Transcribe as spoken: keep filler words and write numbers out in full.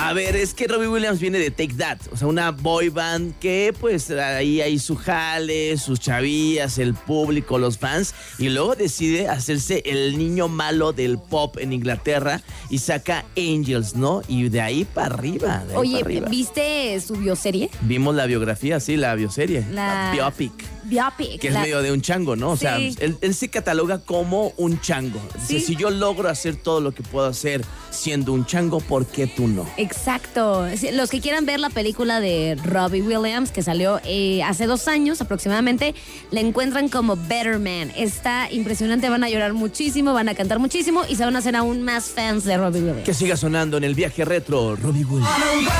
A ver, es que Robbie Williams viene de Take That, o sea, una boy band que pues ahí hay su jale, sus chavillas, el público, los fans, y luego decide hacerse el niño malo del pop en Inglaterra y saca Angels, ¿no? Y de ahí para arriba. De ahí Oye, para arriba. ¿viste su bioserie? Vimos la biografía, sí, la bioserie, la, La- biopic. Biopic. Que es la- medio de un chango, ¿no? O sea, Sí. él, él se cataloga como un chango. Dice, Sí. si yo logro hacer todo lo que puedo hacer siendo un chango, ¿por qué tú no? Exacto. Sí, los que quieran ver la película de Robbie Williams, que salió eh, hace dos años aproximadamente, la encuentran como Better Man. Está impresionante, van a llorar muchísimo, van a cantar muchísimo y se van a hacer aún más fans de Robbie Williams. Que siga sonando en el viaje retro, Robbie Williams.